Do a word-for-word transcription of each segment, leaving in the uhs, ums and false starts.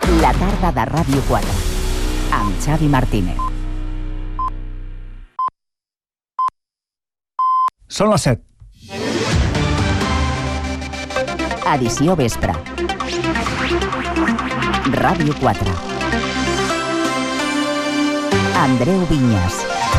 La tarda de Ràdio quatre, amb Xavi Martínez. Són les set. Edició vespre. Ràdio quatre. Andreu Vinyes.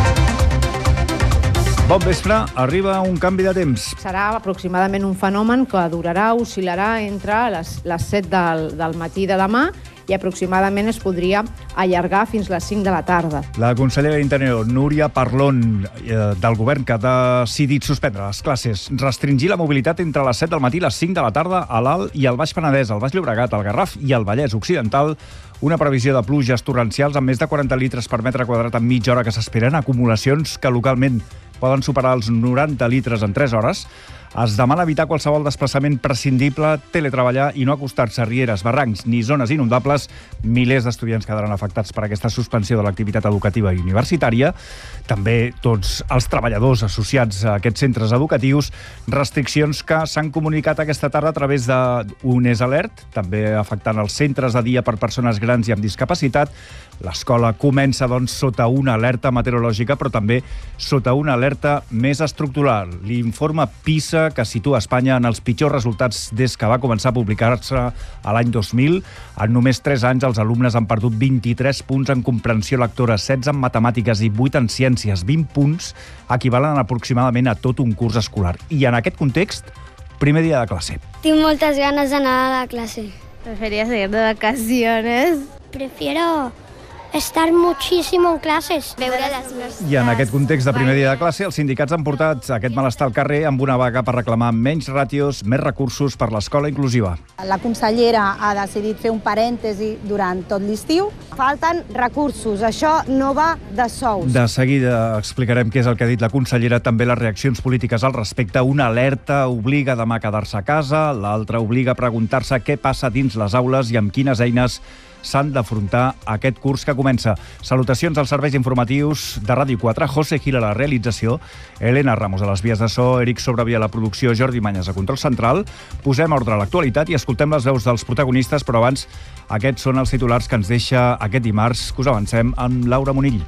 Bon vespre, arriba un canvi de temps. Serà aproximadament un fenomen que durarà, oscil·larà entre les, les set del, del matí de demà i aproximadament es podria allargar fins les cinc de la tarda. La consellera d'Interior, Núria Parlon, eh, del govern, que ha decidit suspendre les classes, restringir la mobilitat entre les set del matí i les cinc de la tarda a l'Alt i al Baix Penedès, al Baix Llobregat, al Garraf i al Vallès Occidental, una previsió de pluges torrencials amb més de quaranta litres per metre quadrat en mitja hora que s'esperen, acumulacions que localment poden superar els noranta litres en tres hores. Es demana evitar qualsevol desplaçament prescindible, teletreballar i no acostar-se a rieres, barrancs ni zones inundables. Milers d'estudiants quedaran afectats per aquesta suspensió de l'activitat educativa i universitària. També tots els treballadors associats a aquests centres educatius. Restriccions que s'han comunicat aquesta tarda a través d'un E S Alert, també afectant els centres de dia per persones grans i amb discapacitat. L'escola comença, doncs, sota una alerta meteorològica, però també sota una alerta més estructural. L'informe PISA, que situa Espanya en els pitjors resultats des que va començar a publicar-se a l'any dos mil. En només tres anys, els alumnes han perdut vint-i-tres punts en comprensió lectora, setze en matemàtiques i vuit en ciències. vint punts equivalen aproximadament a tot un curs escolar. I en aquest context, primer dia de classe. Tinc moltes ganes d'anar a la clase. Prefería seguir de vacaciones. Prefiero estar muchísimo en clases. Veure les nostres... I en aquest context de primer dia de classe, els sindicats han portat aquest malestar al carrer amb una vaga per reclamar menys ràtios, més recursos per l'escola inclusiva. La consellera ha decidit fer un parèntesi durant tot l'estiu. Falten recursos, això no va de sous. De seguida explicarem què és el que ha dit la consellera, també les reaccions polítiques al respecte. Una alerta obliga demà a quedar-se a casa, l'altra obliga a preguntar-se què passa dins les aules i amb quines eines s'han d'afrontar aquest curs que comença. Salutacions als serveis informatius de Ràdio quatre, José Gil a la realització, Elena Ramos a les vies de so, Eric Sobrevia a la producció, Jordi Manyes a control central. Posem ordre a l'actualitat i escoltem les veus dels protagonistes, però abans aquests són els titulars que ens deixa aquest dimarts, que us avancem amb Laura Monill.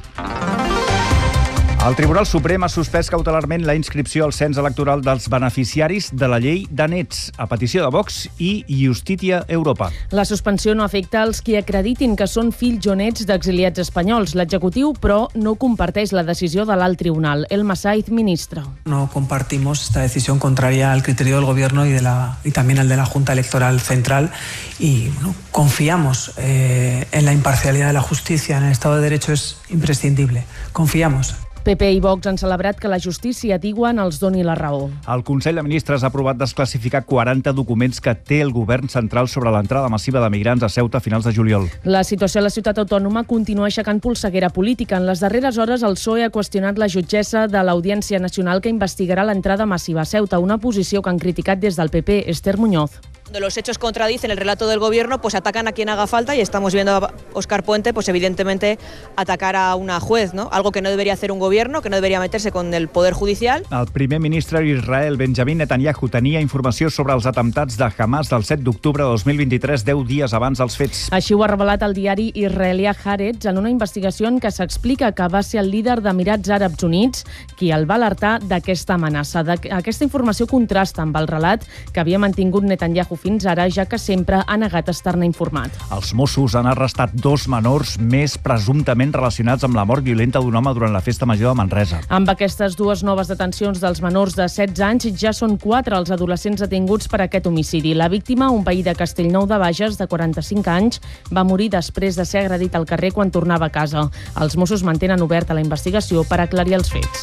El Tribunal Suprem ha suspès cautelarment la inscripció al cens electoral dels beneficiaris de la llei de nets, a petició de Vox i Justícia Europa. La suspensió no afecta als qui acreditin que són fills o nets d'exiliats espanyols. L'executiu, però, no comparteix la decisió de l'alt tribunal. Elma Saiz, ministra. No compartimos esta decisión contraria al criterio del Gobierno y, de la, y también al de la Junta Electoral Central y bueno, confiamos eh, en la imparcialidad de la justicia. En el Estado de Derecho es imprescindible. Confiamos. P P i Vox han celebrat que la justícia a Tiguan els doni la raó. El Consell de Ministres ha aprovat desclassificar quaranta documents que té el govern central sobre l'entrada massiva de migrants a Ceuta a finals de juliol. La situació a la ciutat autònoma continua aixecant polseguera política. En les darreres hores, el P S O E ha qüestionat la jutgessa de l'Audiència Nacional que investigarà l'entrada massiva a Ceuta, una posició que han criticat des del P P, Esther Muñoz. Cuando los hechos contradicen el relato del gobierno, pues atacan a quien haga falta y estamos viendo a Óscar Puente, pues evidentemente atacar a una juez, ¿no? Algo que no debería hacer un gobierno, que no debería meterse con el poder judicial. El primer ministre d'Israel, Benjamin Netanyahu, tenia informació sobre els atemptats de Hamas del set d'octubre de dos mil vint-i-tres, deu dies abans dels fets. Així ho ha revelat el diari israelià Haaretz en una investigació en què s'explica que va ser el líder d'Emirats Àrabs Units qui el va alertar d'aquesta amenaça. Aquesta informació contrasta amb el relat que havia mantingut Netanyahu fins ara, ja que sempre ha negat estar-ne informat. Els Mossos han arrestat dos menors més presumptament relacionats amb la mort violenta d'un home durant la festa major de Manresa. Amb aquestes dues noves detencions dels menors de setze anys, ja són quatre els adolescents detinguts per aquest homicidi. La víctima, un veí de Castellnou de Bages, de quaranta-cinc anys, va morir després de ser agredit al carrer quan tornava a casa. Els Mossos mantenen oberta la investigació per aclarir els fets.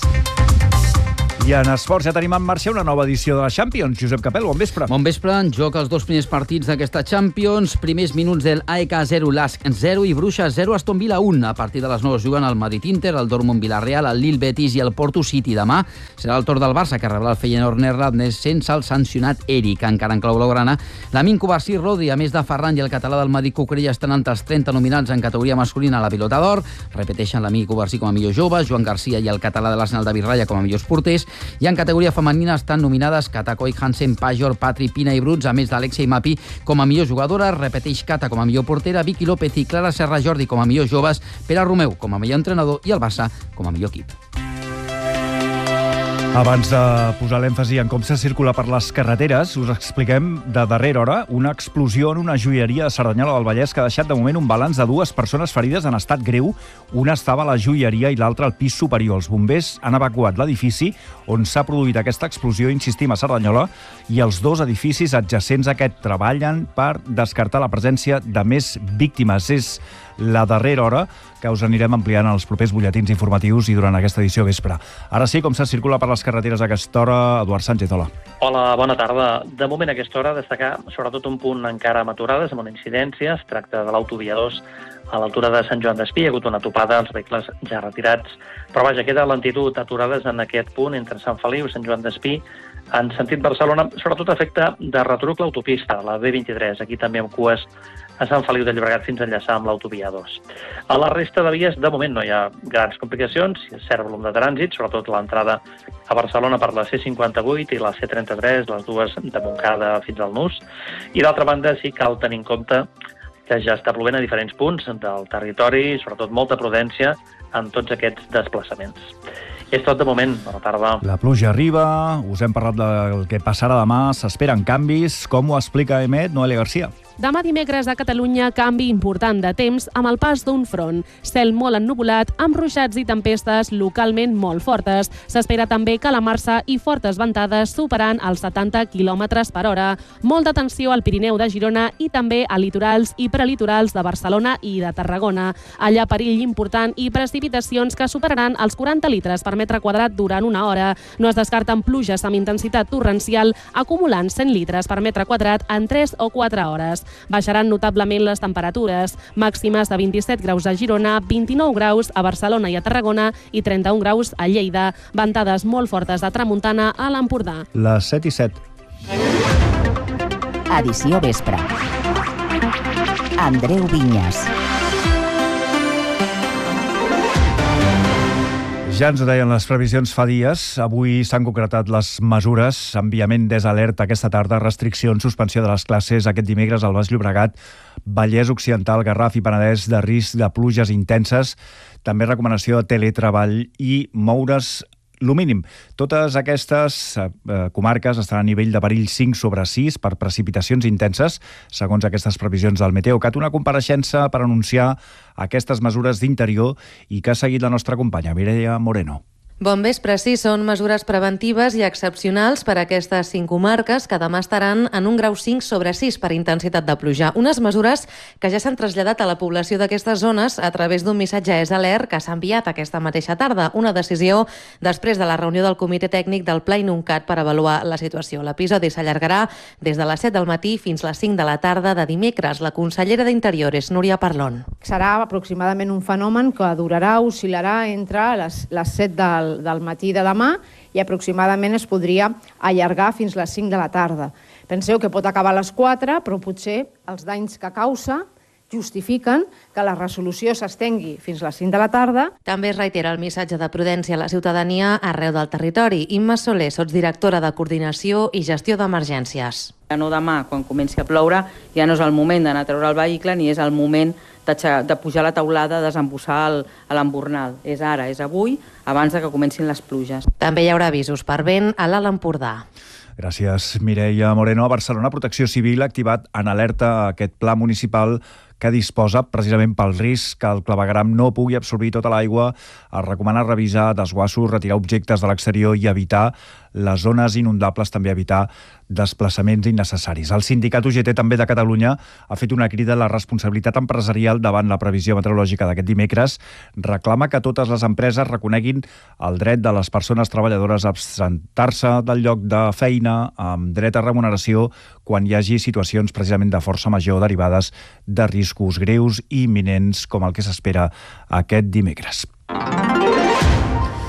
I en esports ja tenim en marxa una nova edició de la Champions. Josep Capel, bon vespre. Bon vespre, en joc els dos primers partits d'aquesta Champions. Primers minuts del A E K zero, Lask zero i Bruixes zero, Aston Villa un. A partir de les nou juguen el Madrid-Inter, el Dortmund-Villarreal, el Lille-Betis i el Porto-City. Demà serà el torn del Barça, que rebrà el Feyenoord neerlandès sense el sancionat Eric. Encara en clau blaugrana, Lamin Kovacic, Rodi, a més de Ferran i el català del Madrid Cucurella, estan entre els trenta nominats en categoria masculina a la Pilota d'Or. Repeteixen Lamin Kovacic com a millor jove, Joan Garcia i el català de l'Arsenal David Raya com a millors porters, I en categoria femenina estan nominades Kata Coy Hansen, Pajor, Patri, Pina i Bruts, a més d'Alexia i Mapi com a millor jugadora, repeteix Cata com a millor portera, Vicky López i Clara Serra Jordi com a millors joves, Pere Romeu com a millor entrenador i el Barça com a millor equip. Abans de posar l'èmfasi en com se circula per les carreteres, us expliquem de darrera hora una explosió en una joieria de Cerdanyola del Vallès que ha deixat de moment un balanç de dues persones ferides en estat greu. Una estava a la joieria i l'altra al pis superior. Els bombers han evacuat l'edifici on s'ha produït aquesta explosió, insistim, a Cerdanyola, i els dos edificis adjacents a aquest treballen per descartar la presència de més víctimes. És la darrera hora que us anirem ampliant en els propers butlletins informatius i durant aquesta edició vespre. Ara sí, com se circula per les carreteres a aquesta hora, Eduard Sánchez, hola. Hola, bona tarda. De moment a aquesta hora destacar sobretot un punt encara amb aturades, amb una incidència. Es tracta de l'autovia dos a l'altura de Sant Joan d'Espí. Hi ha hagut una topada, els vehicles ja retirats. Però vaja, queda lentitud, aturades en aquest punt entre Sant Feliu i Sant Joan d'Espí. En sentit Barcelona, sobretot efecte de retruc l'autopista, la B vint-i-tres. Aquí també amb cues a Sant Feliu de Llobregat fins a enllaçar amb l'autovia dos. A la resta de vies, de moment, no hi ha grans complicacions, hi ha cert volum de trànsit, sobretot l'entrada a Barcelona per la C cinquanta-vuit i la C trenta-tres, les dues de Montcada fins al Nus. I d'altra banda, sí cal tenir en compte que ja està plovent a diferents punts del territori, sobretot molta prudència en tots aquests desplaçaments. I és tot de moment. Bona tarda. La pluja arriba, us hem parlat del que passarà demà, s'esperen canvis. Com ho explica Emet, Noelia Garcia? Demà dimecres a Catalunya, canvi important de temps amb el pas d'un front. Cel molt ennuvolat, amb ruixats i tempestes localment molt fortes. S'espera també calamarsa i fortes ventades superant els setanta quilòmetres per hora. Molta tensió al Pirineu de Girona i també a litorals i prelitorals de Barcelona i de Tarragona. Allà perill important i precipitacions que superaran els quaranta litres per metre quadrat durant una hora. No es descarten pluges amb intensitat torrencial, acumulant cent litres per metre quadrat en tres o quatre hores. Baixaran notablement les temperatures, màximes de vint-i-set graus a Girona, vint-i-nou graus a Barcelona i a Tarragona i trenta-un graus a Lleida. Ventades molt fortes de tramuntana a l'Empordà. Les set i set. Edició vespre. Andreu Vinyes. Ja ens ho deien les previsions fa dies. Avui s'han concretat les mesures. Enviament desalerta aquesta tarda, restriccions, suspensió de les classes aquest dimecres al Baix Llobregat, Vallès Occidental, Garraf i Penedès de risc de pluges intenses. També recomanació de teletreball i moure's lo mínim. Totes aquestes eh, comarques estan a nivell de perill cinc sobre sis per precipitacions intenses, segons aquestes previsions del Meteocat. Una compareixença per anunciar aquestes mesures d'interior i que ha seguit la nostra companya, Mireia Moreno. Bon vespre, sí, són mesures preventives i excepcionals per a aquestes cinc comarques que demà estaran en un grau cinc sobre sis per intensitat de pluja. Unes mesures que ja s'han traslladat a la població d'aquestes zones a través d'un missatge S alert que s'ha enviat aquesta mateixa tarda. Una decisió després de la reunió del Comitè Tècnic del Pla Inuncat per avaluar la situació. L'episodi s'allargarà des de les set del matí fins les cinc de la tarda de dimecres. La consellera d'Interior és Núria Parlon. Serà aproximadament un fenomen que durarà, oscil·larà entre les, les set del del matí de demà i aproximadament es podria allargar fins les cinc de la tarda. Penseu que pot acabar a les quatre, però potser els danys que causa justifiquen que la resolució s'estengui fins a les cinc de la tarda. També es reitera el missatge de prudència a la ciutadania arreu del territori. Imma Soler, sotsdirectora de Coordinació i Gestió d'Emergències. Ja no demà, quan comenci a ploure, ja no és el moment d'anar a treure el vehicle ni és el moment de pujar a la teulada, desembussar l'embornal. És ara, és avui, abans de que comencin les pluges. També hi haurà avisos per vent a l'Alt Empordà. Gràcies, Mireia Moreno. A Barcelona, Protecció Civil ha activat en alerta aquest pla municipal que disposa precisament pel risc que el clavegueram no pugui absorbir tota l'aigua. Es recomana revisar desguassos, retirar objectes de l'exterior i evitar les zones inundables, també evitar desplaçaments innecessaris. El sindicat U G T també de Catalunya ha fet una crida a la responsabilitat empresarial davant la previsió meteorològica d'aquest dimecres. Reclama que totes les empreses reconeguin el dret de les persones treballadores a absentar-se del lloc de feina amb dret a remuneració quan hi hagi situacions precisament de força major derivades de riscos greus i imminents com el que s'espera aquest dimecres.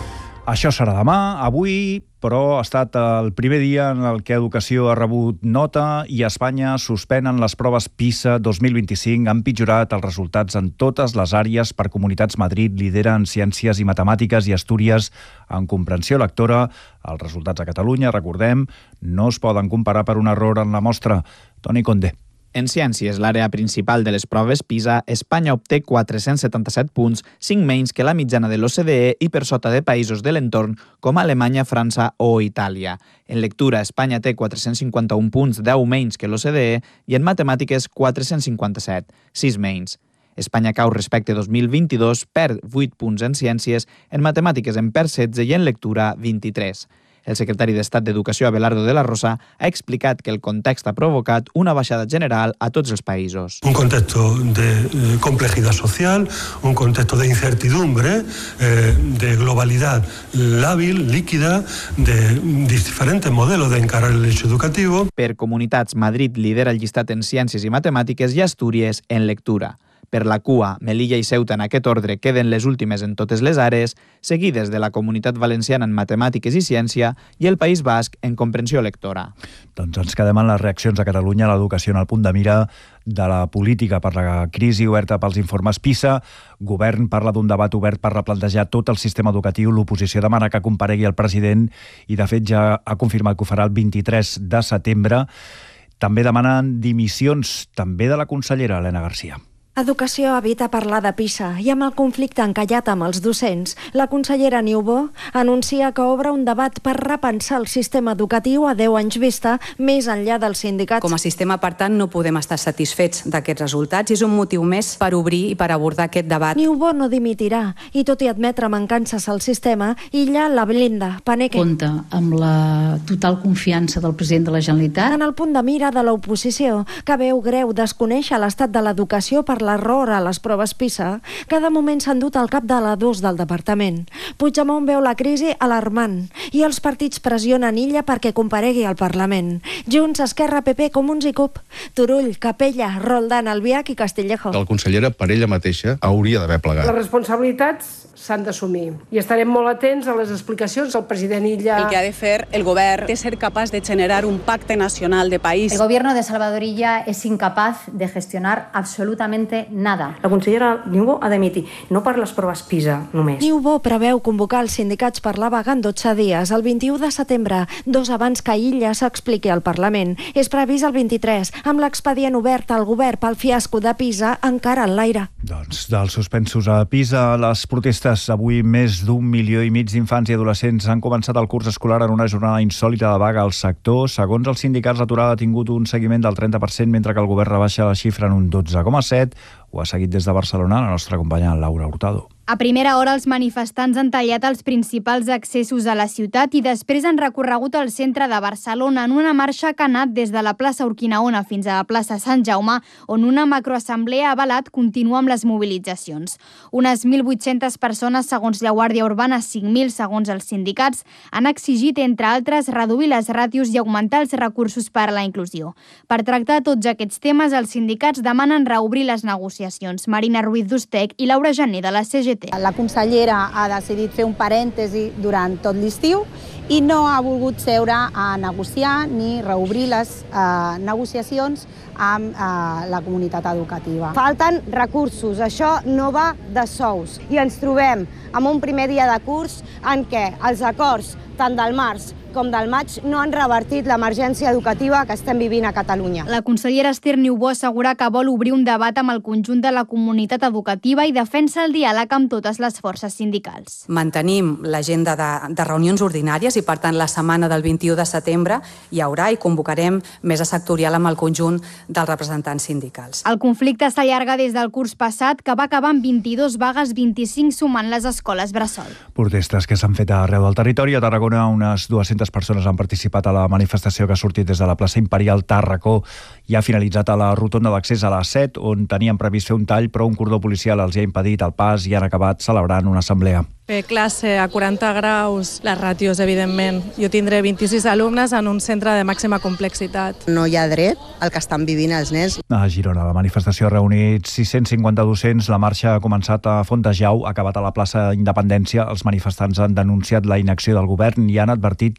Això serà demà, avui, però ha estat el primer dia en el que Educació ha rebut nota i a Espanya suspenen les proves PISA dos mil vint-i-cinc. Han pitjorat els resultats en totes les àrees. Per comunitats, Madrid lidera en ciències i matemàtiques i Astúries en comprensió lectora. Els resultats a Catalunya, recordem, no es poden comparar per un error en la mostra. Toni Condé. En ciències, l'àrea principal de les proves PISA, Espanya obté quatre-cents setanta-set punts, cinc menys que la mitjana de l'O C D E i per sota de països de l'entorn com Alemanya, França o Itàlia. En lectura, Espanya té quatre-cents cinquanta-un punts, deu menys que l'O C D E, i en matemàtiques quatre-cents cinquanta-set, sis menys. Espanya cau respecte dos mil vint-i-dos, perd vuit punts en ciències, en matemàtiques en perd setze i en lectura vint-i-tres. El secretari d'Estat d'Educació, Abelardo de la Rosa, ha explicat que el context ha provocat una baixada general a tots els països. Un contexto de complejidad social, un contexto de incertidumbre, eh, de globalidad lábil, líquida, de diferentes modelos de encarar el hecho educativo. Per comunitats, Madrid lidera el llistat en ciències i matemàtiques i Astúries en lectura. Per la cua, Melilla i Ceuta en aquest ordre queden les últimes en totes les àrees, seguides de la Comunitat Valenciana en matemàtiques i ciència i el País Basc en comprensió lectora. Doncs ens quedem en les reaccions a Catalunya a l'educació en el punt de mira de la política per la crisi oberta pels informes PISA. Govern parla d'un debat obert per replantejar tot el sistema educatiu. L'oposició demana que comparegui el president i, de fet, ja ha confirmat que ho farà el vint-i-tres de setembre. També demanen dimissions, també de la consellera Elena Garcia. Educació evita parlar de PISA i amb el conflicte encallat amb els docents, la consellera Niubó anuncia que obre un debat per repensar el sistema educatiu a deu anys vista, més enllà dels sindicats. Com a sistema, per tant, no podem estar satisfets d'aquests resultats i és un motiu més per obrir i per abordar aquest debat. Niubó no dimitirà i, tot i admetre mancances al sistema, illa la blinda. Paneque. Compta amb la total confiança del president de la Generalitat. En el punt de mira de l'oposició, que veu greu desconèixer l'estat de l'educació per l'error a les proves PISA, que de moment s'han dut al cap de la dos del departament. Puigdemont veu la crisi alarmant i els partits pressionen Illa perquè comparegui al Parlament. Junts, Esquerra, P P, Comuns i C U P, Turull, Capella, Roldán, Albiach i Castillejo. La consellera per ella mateixa hauria d'haver plegat. Les responsabilitats s'han d'assumir i estarem molt atents a les explicacions del president Illa. El que ha de fer el govern és ser capaç de generar un pacte nacional de país. El gobierno de Salvador Illa es incapaz de gestionar absolutamente nada. La consellera Niubó ha d'emitir, no per les proves PISA només. Niubó preveu convocar els sindicats per la vaga en dotze dies, el vint-i-u de setembre, dos abans que Illa s'expliqui al Parlament. És previst el vint-i-tres, amb l'expedient obert al govern pel fiasco de PISA encara en l'aire. Doncs dels suspensos a PISA, les protestes. Avui més d'un milió i mig d'infants i adolescents han començat el curs escolar en una jornada insòlita de vaga al sector. Segons els sindicats, l'aturada ha tingut un seguiment del trenta per cent, mentre que el govern rebaixa la xifra en un dotze coma set. Ho ha seguit des de Barcelona la nostra companya Laura Hurtado. A primera hora, els manifestants han tallat els principals accessos a la ciutat i després han recorregut el centre de Barcelona en una marxa que ha anat des de la plaça Urquinaona fins a la plaça Sant Jaume, on una macroassemblea ha avalat continuar amb les mobilitzacions. Unes mil vuit-centes persones, segons la Guàrdia Urbana, cinc mil segons els sindicats, han exigit, entre altres, reduir les ràtios i augmentar els recursos per a la inclusió. Per tractar tots aquests temes, els sindicats demanen reobrir les negociacions. Marina Ruiz d'Ustec i Laura Gené, de la C G T. La consellera ha decidit fer un parèntesi durant tot l'estiu i no ha volgut seure a negociar ni reobrir les eh, negociacions amb eh, la comunitat educativa. Falten recursos, això no va de sous i ens trobem amb un primer dia de curs en què els acords tant del març com del maig no han revertit l'emergència educativa que estem vivint a Catalunya. La consellera Esther Niubó assegura que vol obrir un debat amb el conjunt de la comunitat educativa i defensa el diàleg amb totes les forces sindicals. Mantenim l'agenda de, de reunions ordinàries i, per tant, la setmana del vint-i-u de setembre hi haurà i convocarem mesa sectorial amb el conjunt dels representants sindicals. El conflicte s'allarga des del curs passat, que va acabar amb vint-i-dos vagues, vint-i-cinc sumant les escoles bressol. Protestes que s'han fet arreu del territori. A Tarragona, unes dues-centes persones han participat a la manifestació que ha sortit des de la plaça Imperial Tàrraco i ha finalitzat a la rotonda d'accés a les set, on tenien previst fer un tall, però un cordó policial els hi ha impedit el pas i han acabat celebrant una assemblea. Fer classe a quaranta graus, les ràtios, evidentment. Jo tindré vint-i-sis alumnes en un centre de màxima complexitat. No hi ha dret al que estan vivint els nens. A Girona, la manifestació ha reunit sis-cents cinquanta docents. La marxa ha començat a Fontejau, ha acabat a la plaça Independència. Els manifestants han denunciat la inacció del govern i han advertit